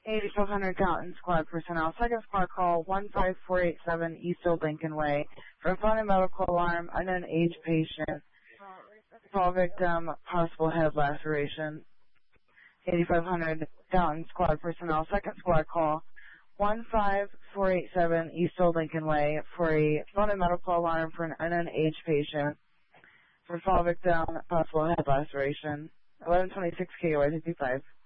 8500 Downton Squad personnel. Second squad call 15487 East Old Lincoln Way for a phone and medical alarm, unknown age patient, fall victim, possible head laceration. 8500 Downton Squad personnel. Second squad call 15487 East Old Lincoln Way for a phone and medical alarm for an unknown age patient for fall victim, possible head laceration. 1126 KOI 55.